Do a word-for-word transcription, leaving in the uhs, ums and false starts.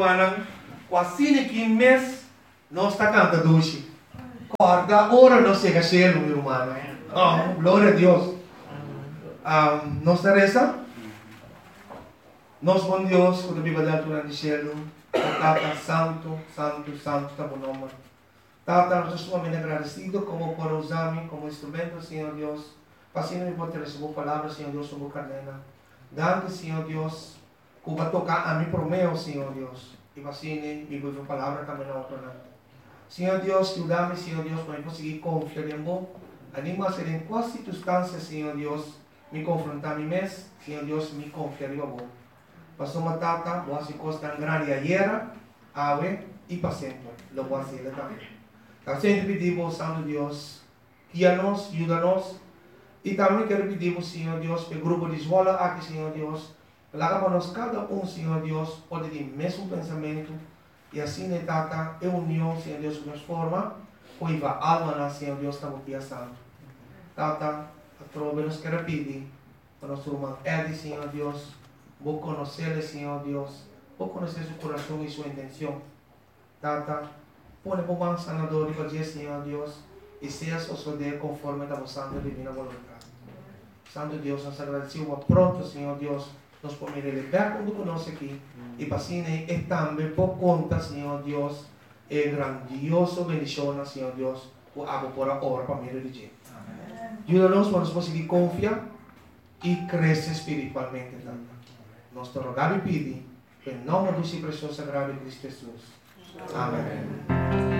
irmã, quase que mês, nós está cantando doce. Quarta hora nós chega cedo, meu irmão. Oh, glória a Deus. Um, nós reza. Nós, bom Deus, quando a Bíblia dá altura de céu, Tata, santo, santo, santo, está bom nome. Tata, nós estamos muito agradecidos como por usar-me como instrumento, Senhor Deus. Passinho por receber a palavra, Senhor Deus, sobre a cadena. Dando, Senhor Deus, que vai tocar a mim por meu, Senhor Deus. E passinho, me vou a palavra também na outra. Senhor Deus, ajuda-me, Senhor Deus, para eu conseguir confiar em você. Anima a ser em qual circunstância, Senhor Deus, me confrontar a mim mesmo, Senhor Deus, me confiar em você. Passou uma tata, boa se costa grande ayer, ave e para sempre. Lo voy a hacer também. Então, sempre pedimos, Santo Deus, guia-nos, ajuda-nos. E também quero pedir, Senhor Deus, para o grupo de escola aqui, Senhor Deus, larga para nós cada um, Senhor Deus, pode ter o mesmo pensamento. E assim, né, tata, é união, Senhor Deus, que nos forma, pois a alma, Senhor Deus, está muito santo. Tata, a trova nos quer pedir, para nosso irmão Edi, Senhor Deus, vou conhecer, Senhor Deus, vou conhecer seu coração e sua intenção. Tata, põe por mão sanador e fazer, Senhor Deus, e seja suceder conforme a vossa santa divina vontade. Santo Deus, nós agradecemos pronto, Senhor Deus, nos podemos levar quando conosco aqui, e para assim, e também por conta, Senhor Deus, é grandioso bendição, Senhor Deus, o abo por a hora para mim dirigir. Ajuda-nos para nós conseguir confiar e crescer espiritualmente. Nós te rogamos e pedimos, em nome do seu precioso sagrado Cristo Jesus. Amém.